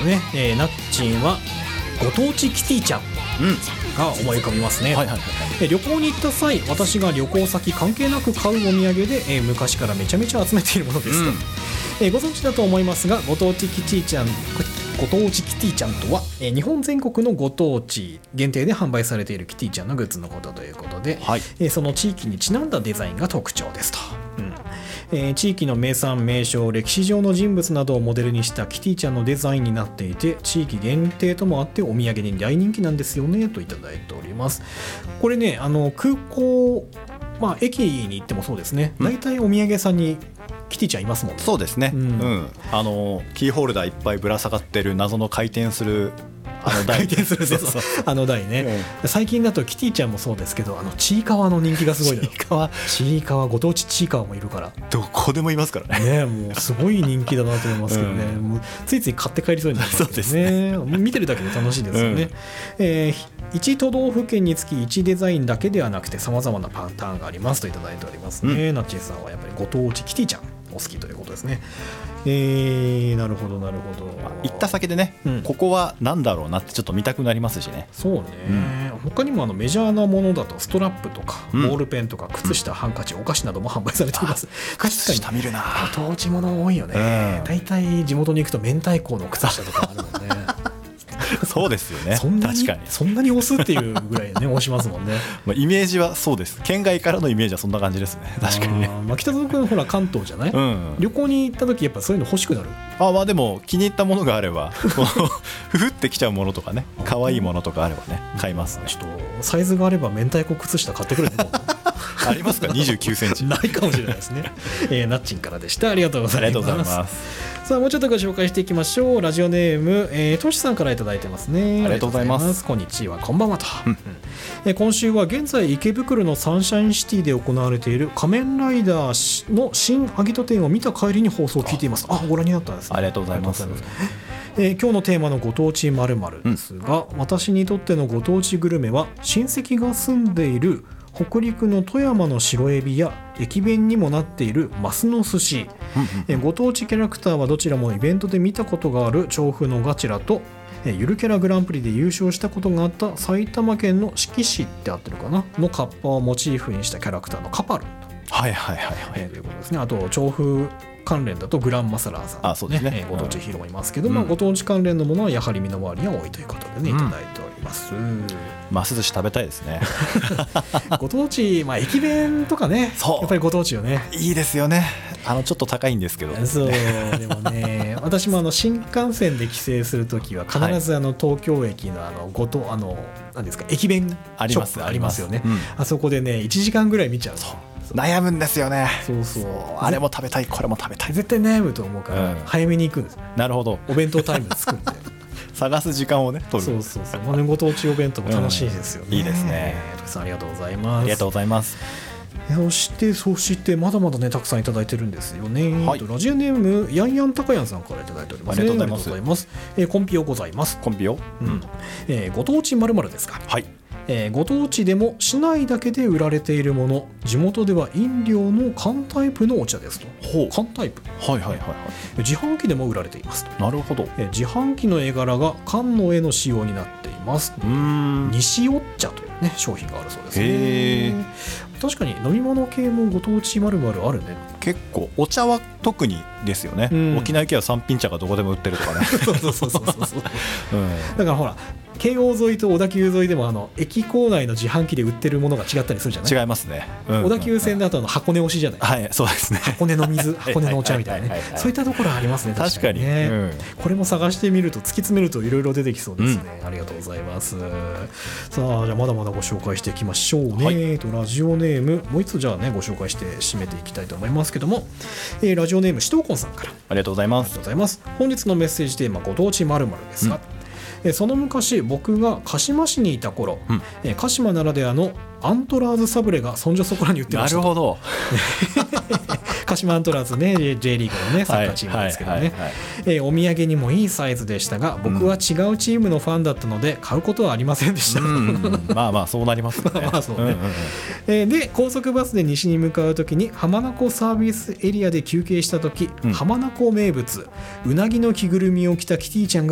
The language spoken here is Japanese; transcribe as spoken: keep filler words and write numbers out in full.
ね、えー、ナッチンはご当地キティちゃんが思い浮かびますね、うんはいはいはい、えー、旅行に行った際私が旅行先関係なく買うお土産で、えー、昔からめちゃめちゃ集めているものですと、うん、えー、ご存知だと思いますがご当地キティちゃんご当地キティちゃんとは、えー、日本全国のご当地限定で販売されているキティちゃんのグッズのことということで、はい、えー、その地域にちなんだデザインが特徴ですと、うん、えー、地域の名産名称歴史上の人物などをモデルにしたキティちゃんのデザインになっていて地域限定ともあってお土産に大人気なんですよねといただいております。これね、あの空港、まあ、駅に行ってもそうですね、大体お土産屋さんにキティちゃんいますもんね。 そうですね、うんうん、あのキーホルダーいっぱいぶら下がってる謎の回転するあの台回転するそうそうあの台ね、うん、最近だとキティちゃんもそうですけどあのちいかわの人気がすごいのよ。ちいかわちいかわご当地ちいかわもいるからどこでもいますからね。 ね、もうすごい人気だなと思いますけどね、うん、もうついつい買って帰りそうになりますけど ね, そうですね見てるだけで楽しいですよね、うん、えー、いち都道府県につきいちデザインだけではなくて様々なパターンがありますといただいておりますね、うん、ナッチーさんはやっぱりご当地キティちゃんお好きということですね。えー、なるほどなるほど、 まあ、行った先でね、うん、ここは何だろうなってちょっと見たくなりますしね。 そうね、うん、他にもあのメジャーなものだとストラップとか、うん、ボールペンとか靴下、ハンカチ、お菓子なども販売されています。 靴下見るな。 ご当地もの多いよね、うん、だいたい地元に行くと明太子の靴下とかあるもんねそうですよね。 そんなに確かにそんなに押すっていうぐらいね押しますもんねまあイメージはそうです。県外からのイメージはそんな感じですね。確かにね。 あ、まあ、北園君ほら関東じゃない、うんうん、旅行に行った時やっぱそういうの欲しくなる。 あ、まあでも気に入ったものがあればふふってきちゃうものとかね、可愛いものとかあればね買いますね。 ちょっとサイズがあれば明太子靴下買ってくるねありますかにじゅうきゅうセンチないかもしれないですね、えー、ナッチンからでした。ありがとうございます。 ありがとうございます。 さあもうちょっとご紹介していきましょう。ラジオネーム、えー、トシさんからいただいてますね。 ありがとうございます。 こんにちは、こんばんはと、うん、えー、今週は現在池袋のサンシャインシティで行われている仮面ライダーの新アギト展を見た帰りに放送を聞いています。あ、ご覧になったんですね。 ありがとうございます。 えー、今日のテーマのご当地〇〇ですが、うん、私にとってのご当地グルメは親戚が住んでいる北陸の富山の白エビや駅弁にもなっているマスの寿司、えご当地キャラクターはどちらもイベントで見たことがある調布のガチラとえゆるキャラグランプリで優勝したことがあった埼玉県の志木市ってあってるかなのカッパをモチーフにしたキャラクターのカパル、 はいはいはいはい、 えー、ということですね。あと調布関連だとグランマサラーさん、ね、 あ、そうですね、 えー、ご当地ヒーローもいますけど、うん、まあ、ご当地関連のものはやはり身の回りが多いということでね、うん、いただいております。 マス寿司食べたいですねご当地、まあ、駅弁とかね、そうやっぱりご当地よね。 いいですよね。あのちょっと高いんですけど、ね、 そうでもね私もあの新幹線で帰省するときは必ずあの東京駅のあのごとあの何ですか駅弁ショップありますよね。 あ, ります、うん、あそこでねいちじかんぐらい見ちゃう。そう悩むんですよね。 そうそう、 あれも食べたいこれも食べたい、 絶対悩むと思うから、うん、早めに行くんです。 なるほど。 お弁当タイム作って探す時間をね取る。 そうそうそう、まあね、ご当地お弁当も楽しいですよね、 うん、いいですね。 トキさんありがとうございます。 ありがとうございます。 そしてそしてまだまだねたくさんいただいてるんですよね、はい、ラジオネームヤンヤンタカヤンさんからいただいております、ね、 ありがとうございます。 えー、コンピオございます。 コンピオ、 うん、えー、ご当地〇〇ですか。 はい、 えー、ご当地でも市内だけで売られているもの、地元では飲料の缶タイプのお茶ですと。 ほう、 缶タイプ、 はいはいはいはい、 自販機でも売られていますと。 なるほど。 えー、自販機の絵柄が缶の絵の仕様になっています。 うーん、 西おっ茶という、ね、商品があるそうですね。 へー、 確かに飲み物系もご当地〇〇あるね。 結構お茶は特にですよね、うん、沖縄県は三品茶がどこでも売ってるとかねそうそうそうそうそう、うん、だからほら京王沿いと小田急沿いでもあの駅構内の自販機で売ってるものが違ったりするじゃない。 違いますね、 うん、小田急線だとあの箱根推しじゃない。 はい、そうですね。 箱根の水、箱根のお茶みたいなね、そういったところありますね。確かにね、うん、これも探してみると突き詰めるといろいろ出てきそうですね、うん、ありがとうございます。さあじゃあまだまだご紹介していきましょうね、はい、とラジオネームもう一つじゃあねご紹介して締めていきたいと思いますけども、えー、ラジオネームしとうこんさんからありがとうございます。 ありがとうございます。本日のメッセージテーマご当地〇〇ですが、うん、その昔僕が鹿島市にいた頃、うん、え鹿島ならではのアントラーズサブレがそんじょそこらに売ってました。 なるほど鹿島アントラーズね J リーグのねサッカーチームですけどね、はいはいはいはい、えー、お土産にもいいサイズでしたが僕は違うチームのファンだったので買うことはありませんでした、うんうん、 まあまあそうなりますねまあそうね、うんうんうん、 えー、で高速バスで西に向かうときに浜名湖サービスエリアで休憩したとき、うん、浜名湖名物うなぎの着ぐるみを着たキティちゃんが